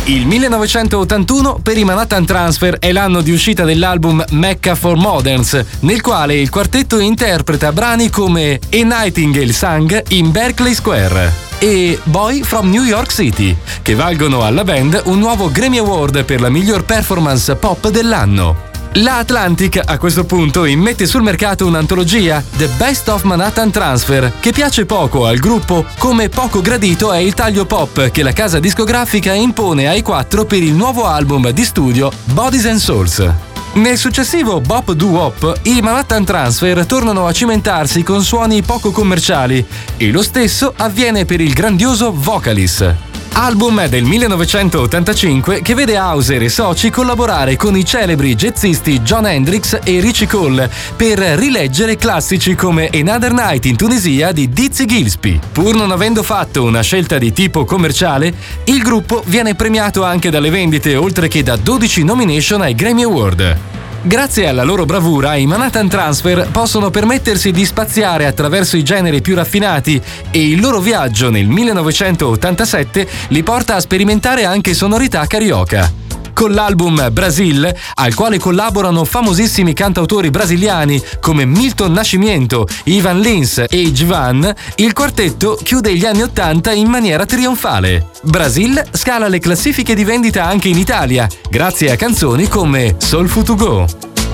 Il 1981 per i Manhattan Transfer è l'anno di uscita dell'album Mecca for Moderns, nel quale il quartetto interpreta brani come A Nightingale Sang in Berkeley Square e Boy from New York City, che valgono alla band un nuovo Grammy Award per la miglior performance pop dell'anno. La Atlantic a questo punto immette sul mercato un'antologia, The Best of Manhattan Transfer, che piace poco al gruppo, come poco gradito è il taglio pop che la casa discografica impone ai quattro per il nuovo album di studio Bodies and Souls. Nel successivo Bop Doo Wop, i Manhattan Transfer tornano a cimentarsi con suoni poco commerciali e lo stesso avviene per il grandioso Vocalist. Album del 1985 che vede Hauser e soci collaborare con i celebri jazzisti Jon Hendricks e Richie Cole per rileggere classici come Another Night in Tunisia di Dizzy Gillespie. Pur non avendo fatto una scelta di tipo commerciale, il gruppo viene premiato anche dalle vendite oltre che da 12 nomination ai Grammy Award. Grazie alla loro bravura, i Manhattan Transfer possono permettersi di spaziare attraverso i generi più raffinati e il loro viaggio nel 1987 li porta a sperimentare anche sonorità carioca. Con l'album Brasil, al quale collaborano famosissimi cantautori brasiliani come Milton Nascimento, Ivan Lins e Djavan, il quartetto chiude gli anni '80 in maniera trionfale. Brasil scala le classifiche di vendita anche in Italia, grazie a canzoni come Soulful to Go.